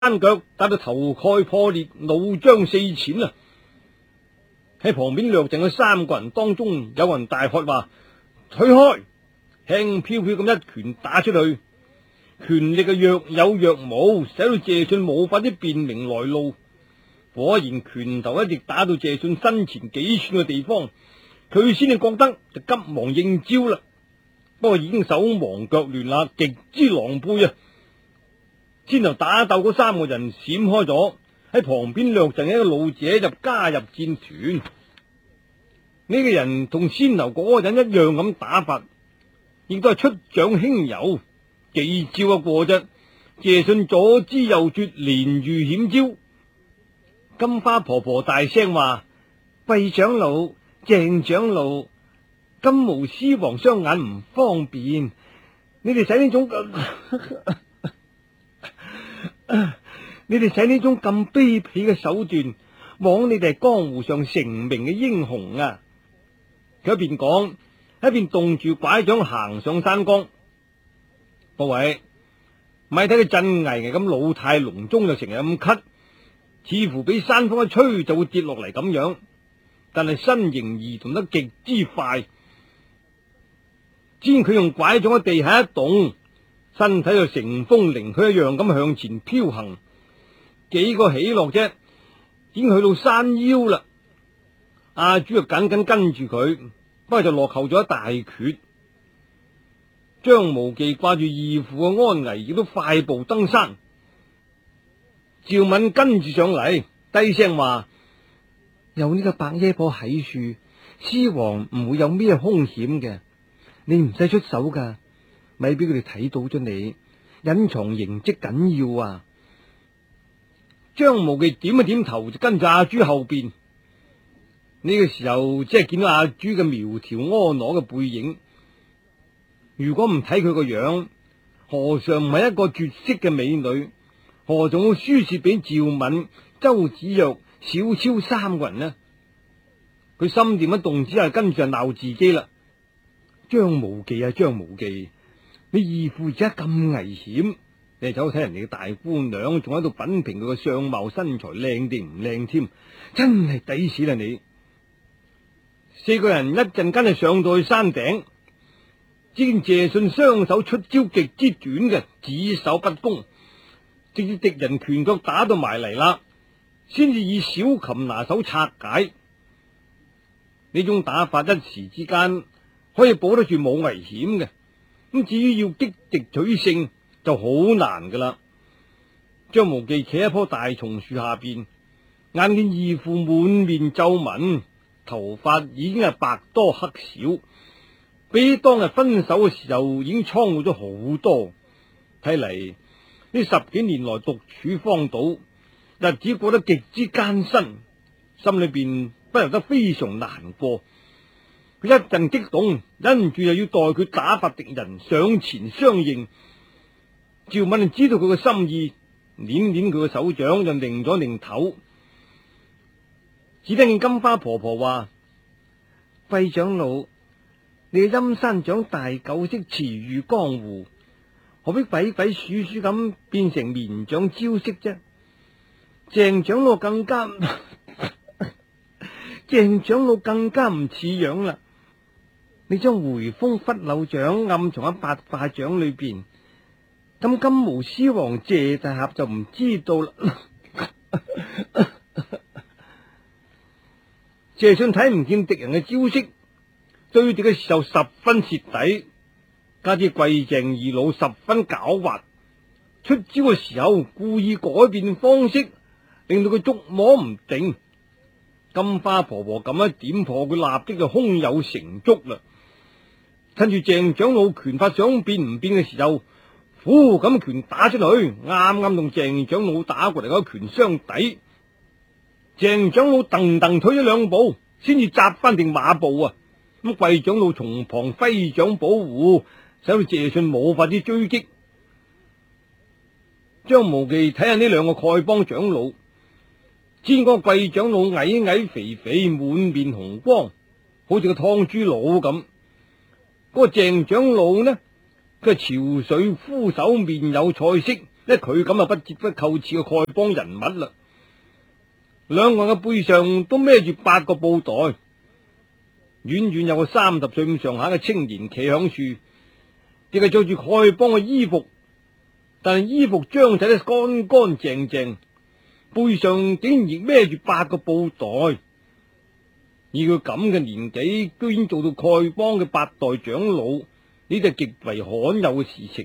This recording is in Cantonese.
單腳打到頭蓋破裂，腦漿四濺啊！喺旁邊略陣嘅三個人當中，有人大喝話：退開！輕飄飄咁一拳打出去，權力嘅若有若無，使到謝遜冇法子辨明來路。果然拳頭一直打到謝遜身前幾寸嘅地方，佢先至覺得就急忙應招啦。不過已經手忙腳亂啦，極之狼狽啊！先頭打鬥嗰三個人閃開咗，喺旁邊略陣一個老者就加入戰團。呢個人同先頭嗰個人一樣咁打法，亦都係出掌輕柔，幾招一過啫。謝遜左支右絀，連遇險招。金花婆婆大聲話：貴長老、鄭長老，金毛獅王雙眼唔方便，你哋使呢種你哋使呢種咁卑鄙嘅手段，枉你哋係江湖上成名嘅英雄啊！佢一邊講，一邊動住拐杖行上山崗。各位咪睇佢震巍巍咁老態龍鍾，就成日咁咳，似乎俾山風一吹就會跌落嚟咁樣，但係身形移動得極之快。只見佢用拐杖喺地下一動，身體就乘風凌虛一樣咁向前飄行，幾個起落啫，已經去到山腰啦。阿朱就緊緊跟住佢，不過就落後咗一大缺。張無忌掛住義父嘅安危，亦都快步登山。趙敏跟住上嚟，低聲話：有呢個白耶婆喺處，獅王唔會有咩凶險嘅，你唔使出手噶，咪俾佢哋睇到咗你，隱藏形迹緊要啊！張無忌點一點頭，就跟住阿朱後邊。呢個時候即係見到阿朱嘅苗條婀娜嘅背影。如果唔睇佢個樣，何嘗唔係一個絕色嘅美女？何仲會輸蝕俾趙敏、周芷若、小超三個人呢？佢心念一動，只係跟住就鬧自己啦。張無忌啊，張無忌，你義父而家咁危險，你走睇人哋嘅大姑娘，仲喺度品評佢嘅相貌身材靚定唔靚添，真係抵死啦你！四個人一陣間就上到去山頂，只見謝遜雙手出招極之短嘅，只手不攻，直至敵人拳腳打到埋嚟啦，先至以小琴拿手拆解。呢種打法一時之間可以保得住冇危險嘅，咁至於要擊敵取勝就好難噶啦。張無忌企喺一棵大松樹下邊，眼見義父滿面皺紋，頭髮已經係白多黑少，比當日分手嘅時候已經蒼老咗好多。睇嚟呢10幾年來獨處荒島，日子過得極之艱辛，心裏邊不由得非常難過。佢一陣激動，忍住又要代佢打發敵人上前相應。趙敏知道佢嘅心意，捻捻佢嘅手掌，就擰咗擰頭。只聽見金花婆婆話：費長老，你嘅陰山掌大九式馳譽江湖，何必鬼鬼祟祟咁變成綿掌招式啫？鄭長老更加鄭長老更加唔似樣啦！你將回風拂柳掌暗藏喺八卦掌裏邊，咁金毛獅王謝大俠就唔知道啦。謝遜睇唔見敵人嘅招式，對敵嘅時候十分徹底，加之貴鄭二老十分狡猾，出招嘅時候故意改變方式，令到佢捉摸唔定。金花婆婆咁一點破，佢立即就胸有成竹啦。趁住鄭長老拳法想變唔變嘅時候，呼咁拳打出去，啱啱同鄭長老打過嚟嗰拳相抵。鄭長老噔噔退咗兩步，先至扎翻定馬步啊！咁貴長老從旁揮掌保護，使到謝遜冇法子追擊。張無忌睇下呢兩個丐幫長老，只見嗰個貴長老矮矮肥肥，滿面紅光，好似個湯豬佬咁。嗰個鄭長老呢，佢係憔悴枯手，面有菜色， 因為佢咁啊不折不扣似個丐幫人物啦。兩個人嘅背上都孭住8個布袋，遠遠有個30歲咁上下嘅青年企響樹，亦係着住丐幫嘅衣服，但係衣服張洗得乾乾淨淨，背上竟然亦孭住8個布袋。以佢咁嘅年紀，居然做到丐幫嘅8代長老，呢啲係極為罕有嘅事情。